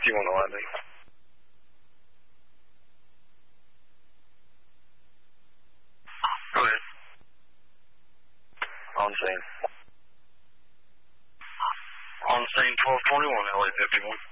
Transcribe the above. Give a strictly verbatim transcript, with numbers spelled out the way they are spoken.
fifty-one eleven. Go ahead. On scene. On scene twelve twenty-one, L A fifty-one.